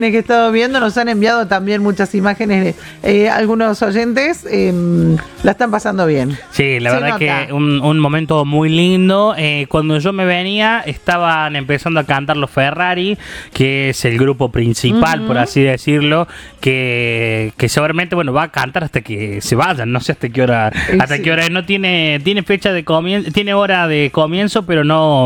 que he estado viendo, nos han enviado también muchas imágenes, algunos oyentes la están pasando bien. Sí, la verdad que un momento muy lindo. Cuando yo me venía, estaban empezando a cantar los Ferrari, que es el grupo principal, por así decirlo, que seguramente, bueno, va a cantar hasta que se vayan, no sé hasta qué hora, no tiene fecha de comienzo, tiene hora de comienzo, pero no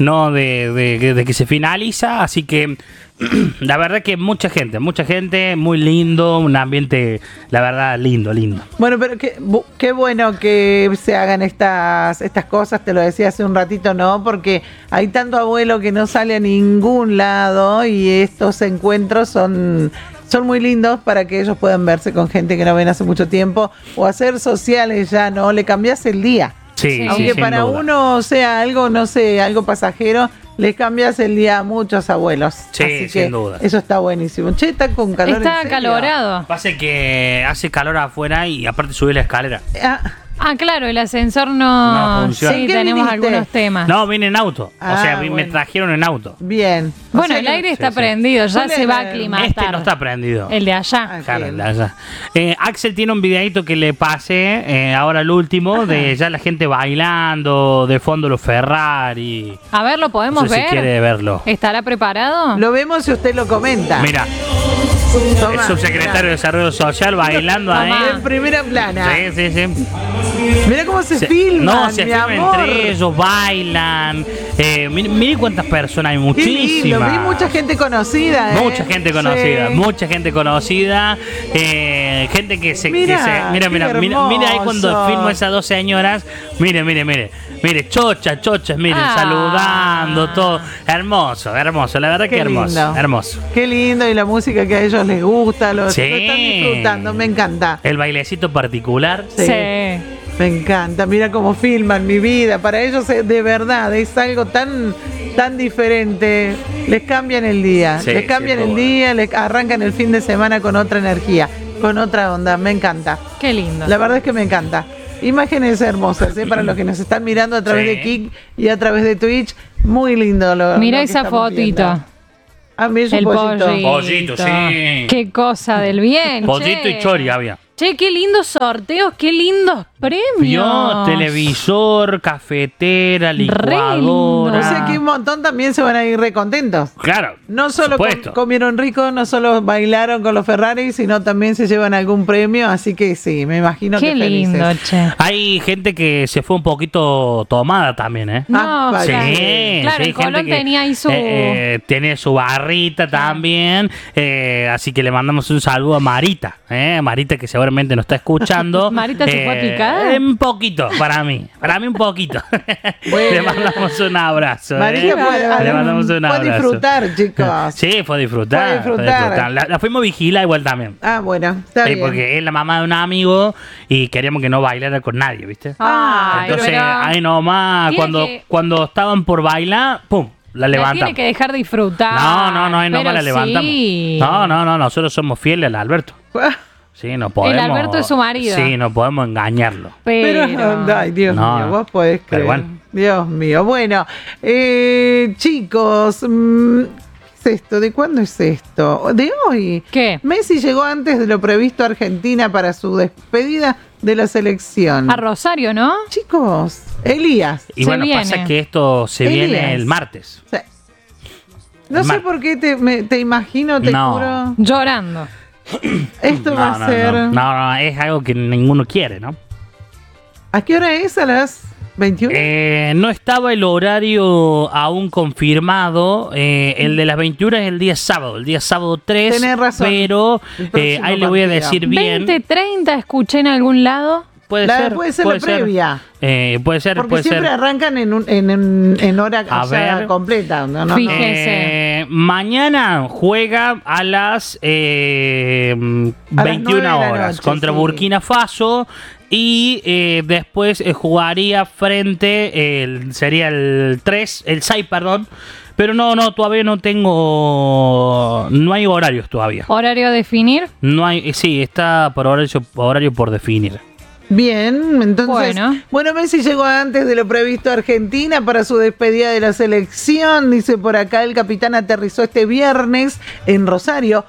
de que se finaliza, así que la verdad que mucha gente, muy lindo, un ambiente, la verdad, lindo. Bueno, pero qué bueno que se hagan estas cosas, te lo decía hace un ratito, ¿no? Porque hay tanto abuelo que no sale a ningún lado y estos encuentros son muy lindos para que ellos puedan verse con gente que no ven hace mucho tiempo o hacer sociales ya, ¿no? Le cambias el día. Sí, aunque para uno sea algo, no sé, algo pasajero, les cambias el día a muchos abuelos. Sí, así sin que duda. Eso está buenísimo. Che, está con calor. Está acalorado. Pasa que hace calor afuera y aparte subir la escalera. Claro, el ascensor no funciona. Sí, tenemos algunos temas. No, vine en auto. Me trajeron en auto. Bien. Bueno, el aire está prendido, ya se va a aclimatar. Este no está prendido. El de allá. Claro, el de allá. Axel tiene un videito que le pasé, ahora el último, de ya la gente bailando, de fondo los Ferrari. A ver, ¿lo podemos ver? Si quiere verlo. ¿Estará preparado? Lo vemos si usted lo comenta. Mira. El subsecretario de Desarrollo Social bailando ahí. En primera plana. Sí. Mira cómo se filman. No, se filman entre ellos, bailan. Mire cuántas personas hay, muchísimas. Vi mucha gente conocida. Mucha gente conocida. Gente que se. Mira ahí cuando filmo esas dos señoras. Mire, chochas, saludando, todo. Hermoso. La verdad que hermoso. Qué lindo, y la música que a ellos les gusta, lo están disfrutando, me encanta. El bailecito particular. Sí. Me encanta, mira cómo filman mi vida. Para ellos de verdad es algo tan diferente. Les cambian el día, les arrancan el fin de semana con otra energía, con otra onda. Me encanta. Qué lindo. La verdad es que me encanta. Imágenes hermosas, para los que nos están mirando a través de Kik y a través de Twitch. Muy lindo. Mira esa fotito. Mira el pollito, sí. Qué cosa del bien. Pollito y chori había. Che, qué lindos sorteos, qué lindos premios. Televisor, cafetera, licuadora. O sea que un montón también se van a ir recontentos. Claro. No solo comieron rico, no solo bailaron con los Ferrari, sino también se llevan algún premio. Así que sí, me imagino que felices. Qué lindo, che. Hay gente que se fue un poquito tomada también, ¿eh? No, sí. Claro, el Colón tenía ahí su... tiene su barrita también. Así que le mandamos un saludo a Marita. Marita, que seguramente nos está escuchando. ¿Marita se fue a picar? Un poquito, para mí un poquito. Bueno. Le mandamos un abrazo. Marita le mandamos un abrazo. Fue disfrutar, chicos. Sí, fue disfrutar. La fuimos a vigilar igual también. Bueno, está bien. Porque es la mamá de un amigo y queríamos que no bailara con nadie, ¿viste? Entonces, ahí nomás, cuando estaban por bailar, ¡pum! La levantamos. Tiene que dejar disfrutar. No, ahí nomás la levantamos. No, nosotros somos fieles al Alberto. Sí, no podemos. El Alberto es su marido. Sí, no podemos engañarlo. Pero ay, Dios mío, vos podés creer. Pero bueno. Dios mío. Bueno, chicos, ¿qué es esto? ¿De cuándo es esto? ¿De hoy? ¿Qué? Messi llegó antes de lo previsto a Argentina para su despedida de la selección. A Rosario, ¿no? Chicos, Elías. Y bueno, pasa que esto se viene el martes. Sí. No sé por qué te imagino, te juro. Llorando. Esto va a ser... No, es algo que ninguno quiere, ¿no? ¿A qué hora es? ¿A las 21? No estaba el horario aún confirmado. El de las 21 es el día sábado 3. Tenés razón. Pero ahí le voy a decir bien. 20:30 escuché en algún lado. Puede ser la previa. Puede ser. Porque siempre arrancan en hora completa. Fíjese. Mañana juega a las 21 horas contra Burkina Faso. Y después jugaría frente, sería el 6, perdón. Pero no, todavía no hay horarios todavía. ¿Horario a definir? No hay, sí, está por horario por definir. Bien, entonces, bueno, Messi llegó antes de lo previsto a Argentina para su despedida de la selección. Dice por acá, el capitán aterrizó este viernes en Rosario